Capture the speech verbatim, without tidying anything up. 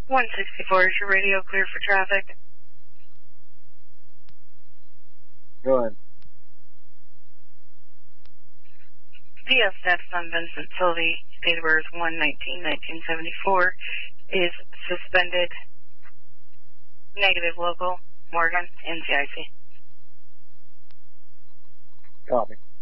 one sixty-four, is your radio clear for traffic? Go ahead. P S F Son Vincent Sylvie, date of birth one nineteen nineteen seventy-four, is suspended. Negative local, Morgan, N C I C. Copy.